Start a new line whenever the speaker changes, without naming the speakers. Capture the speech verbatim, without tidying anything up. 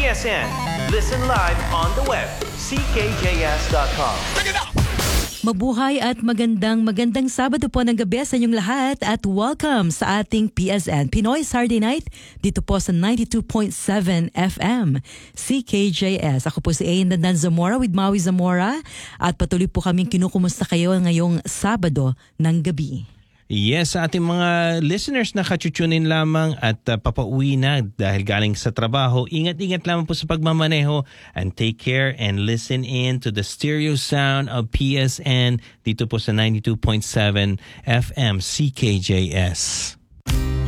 S N. Listen live on the web, c k j s dot com.
Mabuhay at magandang magandang Sabado po ng gabi sa inyong lahat at welcome sa ating P S N Pinoy Saturday Night dito po sa ninety-two point seven F M C K J S. Ako po si Ayan Dandan Zamora with Maui Zamora at patuloy po kaming kinukumusta kayo ngayong Sabado ng gabi.
Yes, sa ating mga listeners na kachuchunin lamang at uh, papauwi na dahil galing sa trabaho, ingat-ingat lamang po sa pagmamaneho and take care and listen in to the stereo sound of P S N dito po sa ninety-two point seven F M C K J S.